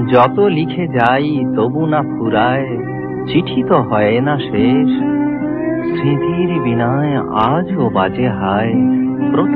যত লিখে যাই তবু না ফুরায়, চিঠি তো হয় না শেষ। স্মৃতির বীণায় আজও বাজে হায়